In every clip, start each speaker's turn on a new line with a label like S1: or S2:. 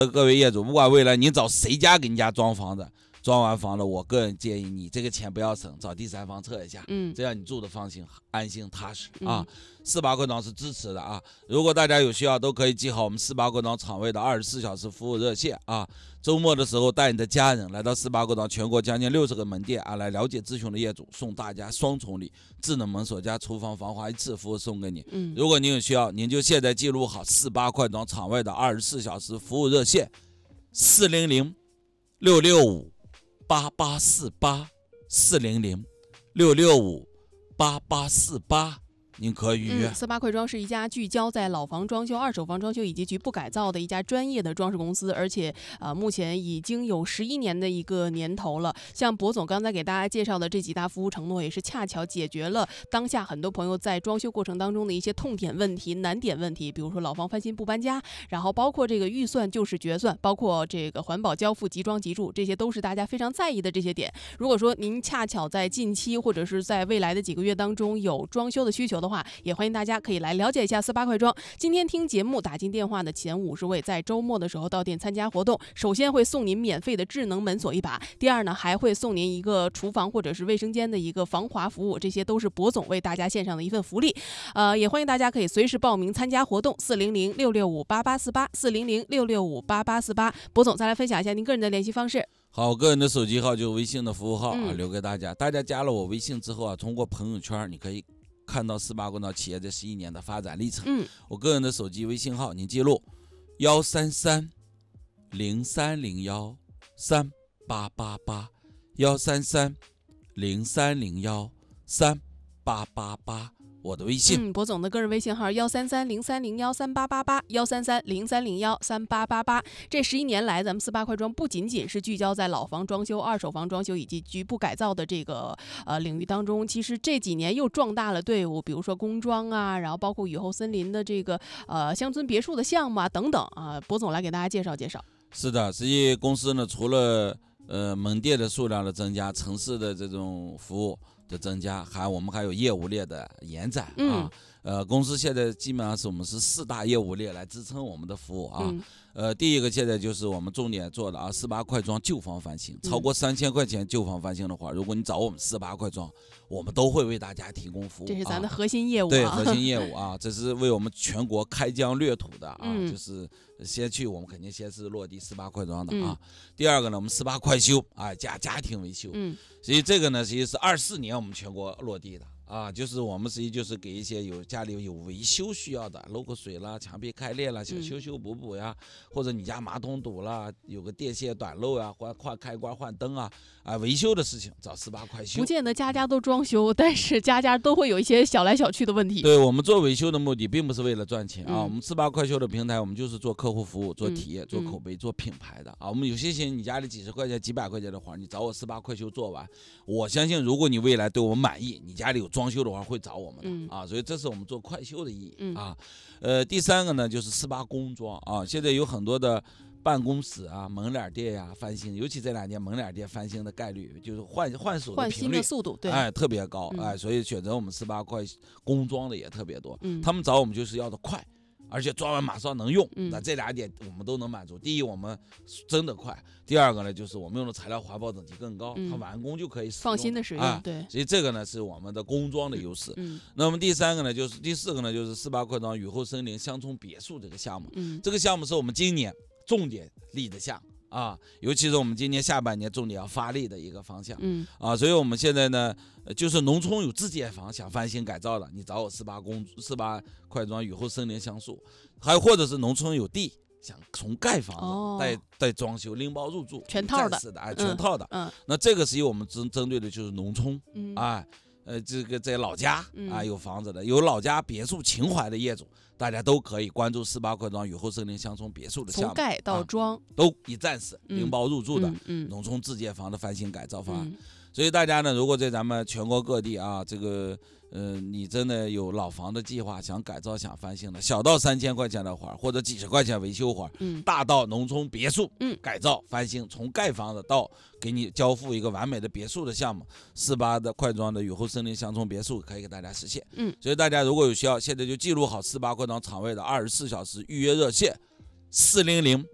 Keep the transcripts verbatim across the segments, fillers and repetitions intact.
S1: 各位业主，不管未来你找谁家给你家装房子，装完房了，我个人建议你这个钱不要省，找第三方测一下，
S2: 嗯，
S1: 这样你住的放心、安心、踏实、
S2: 嗯、
S1: 啊。四八快装是支持的啊，如果大家有需要，都可以记好我们四八快装厂位的二十四小时服务热线啊。周末的时候带你的家人来到四八快装全国将近六十个门店啊，来了解咨询的业主，送大家双重礼，智能门锁加厨房防滑一次服务送给你。
S2: 嗯，
S1: 如果您有需要，您就现在记录好四八快装厂位的二十四小时服务热线，四零零六六五八八四八，四零零六六五八八四八。您可以预约。
S2: 嗯、四八快装是一家聚焦在老房装修、二手房装修以及局部改造的一家专业的装饰公司，而且呃目前已经有十一年的一个年头了。像博总刚才给大家介绍的这几大服务承诺，也是恰巧解决了当下很多朋友在装修过程当中的一些痛点问题、难点问题，比如说老房翻新不搬家，然后包括这个预算就是决算，包括这个环保交付、即装即住，这些都是大家非常在意的这些点。如果说您恰巧在近期或者是在未来的几个月当中有装修的需求的话，也欢迎大家可以来了解一下四八快装。今天听节目打进电话的前五十位，在周末的时候到店参加活动，首先会送您免费的智能门锁一把，第二呢还会送您一个厨房或者是卫生间的一个防滑服务，这些都是博总为大家献上的一份福利。呃，也欢迎大家可以随时报名参加活动，四零零六六五八八四八，四零零六六五八八四八。博总再来分享一下您个人的联系方式。
S1: 好，我个人的手机号就是微信的服务号啊，
S2: 嗯、
S1: 留给大家。大家加了我微信之后啊，通过朋友圈你可以看到四八快装企业这十一年的发展历程。
S2: 嗯，
S1: 我个人的手机微信号，你记录幺三三零三零幺三八八八，幺三三零三零幺三八八八。我的微信，
S2: 嗯，博总的个人微信号幺三三零三零幺三八八八，幺三三零三零幺三八八八。这十一年来，咱们四八快装不仅仅是聚焦在老房装修、二手房装修以及局部改造的这个呃领域当中，其实这几年又壮大了队伍，比如说工装啊，然后包括雨后森林的这个呃乡村别墅的项目啊等等啊，博总来给大家介绍介绍。
S1: 是的，实际公司呢，除了呃门店的数量的增加，城市的这种服务的增加，还我们还有业务链的延展啊。
S2: 嗯、
S1: 呃，公司现在基本上是我们是四大业务链来支撑我们的服务啊。
S2: 嗯、
S1: 呃，第一个现在就是我们重点做的啊，四八快装旧房翻新，超过三千块钱旧房翻新的话，如果你找我们四八快装，我们都会为大家提供服务。
S2: 这是咱的核心业务、啊，
S1: 对，核心业务啊，这是为我们全国开疆掠土的啊，
S2: 嗯、
S1: 就是先去我们肯定先是落地四八快装的啊。
S2: 嗯、
S1: 第二个呢，我们四八快修啊，加家庭维修。
S2: 嗯，
S1: 所以这个呢，实际是二四年我们全国落地的。啊，就是我们实际就是给一些有家里有维修需要的，漏个水啦、墙壁开裂啦，想修修补补呀，嗯、或者你家马桶堵了，有个电线短漏呀，换换开关、换灯啊，啊，维修的事情找四八快修。
S2: 不见得家家都装修，但是家家都会有一些小来小去的问题。
S1: 对，我们做维修的目的并不是为了赚钱啊，
S2: 嗯、
S1: 我们四八快修的平台，我们就是做客户服务、做体验、
S2: 嗯、
S1: 做口碑、做品牌的啊。我们有些钱你家里几十块钱、几百块钱的活，你找我四八快修做完，我相信如果你未来对我们满意，你家里有装修的话会找我。我们的、
S2: 嗯、
S1: 啊，所以这是我们做快修的意义、
S2: 嗯、
S1: 啊。呃，第三个呢就是四八工装啊，现在有很多的办公室啊、门脸店呀、啊、翻新，尤其这两年门脸店翻新的概率就是换换手的频率、
S2: 的速度，对，
S1: 哎，特别高、
S2: 嗯、
S1: 哎，所以选择我们四八快工装的也特别多。
S2: 嗯、
S1: 他们找我们就是要的快。而且装完马上能用，
S2: 嗯、
S1: 那这俩点我们都能满足。第一，我们真的快；第二个呢，就是我们用的材料环保等级更高，嗯、它完工就可以使用
S2: 放心的使用。
S1: 啊、
S2: 对，
S1: 所以这个呢是我们的工装的优势。
S2: 嗯，
S1: 那么第三个呢，就是第四个呢，就是四八快装雨后森林乡村别墅这个项目。
S2: 嗯，
S1: 这个项目是我们今年重点立的项。啊，尤其是我们今年下半年重点要发力的一个方向，
S2: 嗯
S1: 啊，所以我们现在呢，就是农村有自建房想翻新改造的，你找我四八工四八快装雨后森林乡宿，还有或者是农村有地想从盖房子、
S2: 哦、
S1: 带带装修拎包入住
S2: 全套的，
S1: 的哎，全套的，
S2: 嗯，嗯
S1: 那这个实际我们针针对的就是农村，
S2: 嗯，
S1: 哎。呃，这个在老家
S2: 嗯、
S1: 啊有房子的，有老家别墅情怀的业主，大家都可以关注四八快装雨后森林乡村别墅的项目，
S2: 从盖到装、啊、
S1: 都一站式拎包入住的、
S2: 嗯嗯嗯、
S1: 农村自建房的翻新改造方案。
S2: 嗯、
S1: 所以大家呢，如果在咱们全国各地啊，这个呃，你真的有老房的计划，想改造、想翻新的，小到三千块钱的活儿，或者几十块钱维修活儿，
S2: 嗯，
S1: 大到农村别墅，
S2: 嗯，
S1: 改造翻新，从盖房子到给你交付一个完美的别墅的项目，四八的快装的雨后森林乡村别墅可以给大家实现。
S2: 嗯，
S1: 所以大家如果有需要，现在就记录好四八快装厂位的二十四小时预约热线，四零零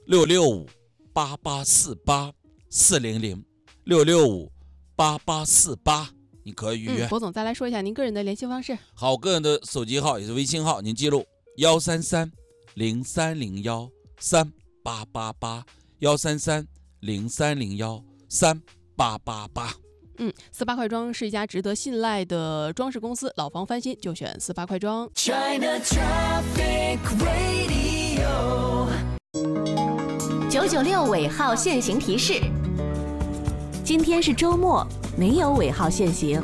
S1: 六六五八八四八四零零六六五八八四八，你可以预约。
S2: 嗯，博总再来说一下您个人的联系方式。
S1: 好，个人的手机号也是微信号，您记录幺三三零三零幺三八八八幺三三零三零幺三八八八。
S2: 嗯，四八快装是一家值得信赖的装饰公司，老房翻新就选四八快装。China Traffic Radio
S3: 九九六尾号限行提示：今天是周末，没有尾号限行。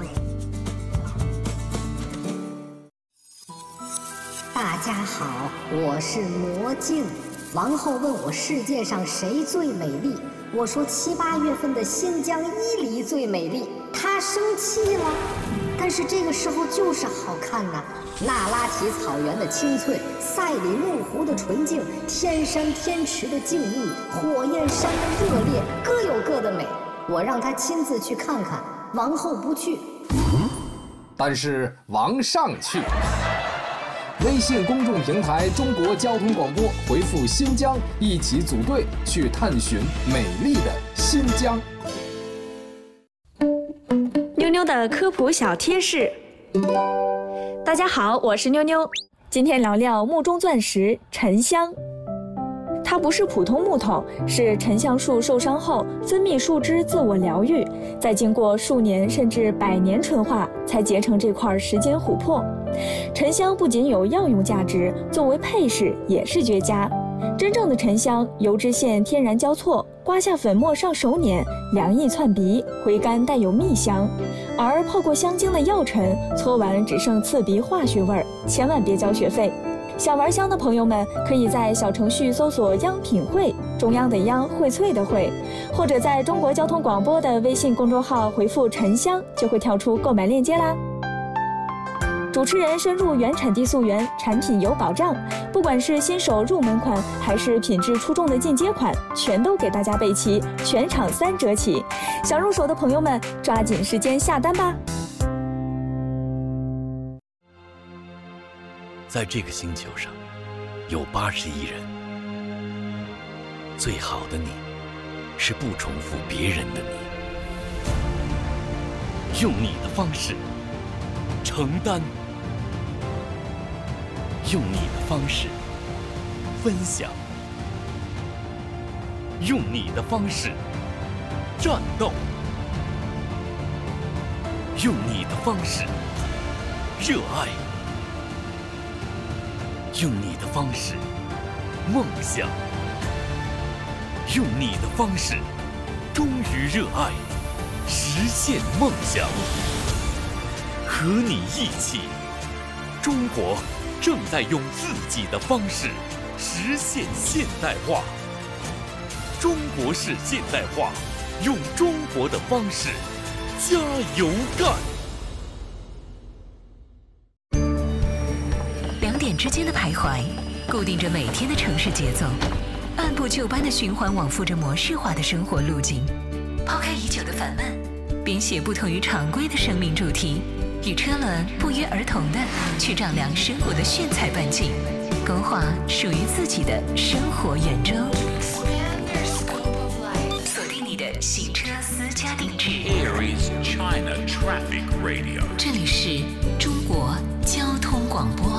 S4: 大家好，我是魔镜。王后问我世界上谁最美丽，我说七八月份的新疆伊犁最美丽。她生气了，但是这个时候就是好看呐、啊。那拉提草原的青翠，赛里木湖的纯净，天山天池的静谧，火焰山的热烈，各有各的美。我让她亲自去看看，王后不去。
S5: 嗯，但是王上去。微信公众平台中国交通广播回复新疆，一起组队去探寻美丽的新疆。
S6: 妞妞的科普小贴士。大家好，我是妞妞，今天聊聊木中钻石沉香。它不是普通木头，是沉香树受伤后分泌树脂自我疗愈，再经过数年甚至百年纯化，才结成这块时间琥珀。沉香不仅有药用价值，作为配饰也是绝佳。真正的沉香，油脂线天然交错，刮下粉末上手捻，凉意窜鼻，回甘带有蜜香。而泡过香精的药尘，搓完只剩刺鼻化学味儿，千万别交学费。想玩香的朋友们，可以在小程序搜索“央品汇”，中央的央，荟萃的荟，或者在中国交通广播的微信公众号回复“沉香”，就会跳出购买链接啦。主持人深入原产地溯源，产品有保障，不管是新手入门款，还是品质出众的进阶款，全都给大家备齐，全场三折起。想入手的朋友们，抓紧时间下单吧。
S7: 在这个星球上，有八十亿人。最好的你，是不重复别人的你，用你的方式承担，用你的方式分享，用你的方式战斗，用你的方式热爱。用你的方式梦想，用你的方式忠于热爱，实现梦想。和你一起，中国正在用自己的方式实现现代化。中国式现代化，用中国的方式加油干。
S3: 两点之间的徘徊，固定着每天的城市节奏，按部就班的循环往复着模式化的生活路径。抛开已久的烦闷，编写不同于常规的生命主题，与车轮不约而同的去丈量生活的炫彩半径，勾画属于自己的生活圆周。锁定你的行车私家定制。
S7: Here is China Traffic Radio。
S3: 这里是中国交通广播。